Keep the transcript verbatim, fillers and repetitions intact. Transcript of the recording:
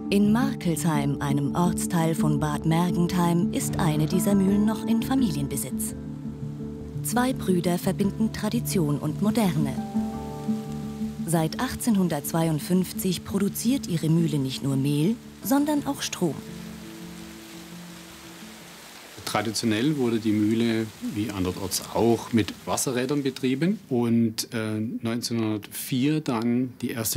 In Markelsheim, einem Ortsteil von Bad Mergentheim, ist eine dieser Mühlen noch in Familienbesitz. Zwei Brüder verbinden Tradition und Moderne. Seit achtzehnhundertzweiundfünfzig produziert ihre Mühle nicht nur Mehl, sondern auch Strom. Traditionell wurde die Mühle, wie andernorts auch, mit Wasserrädern betrieben und äh, neunzehnhundertvier dann die erste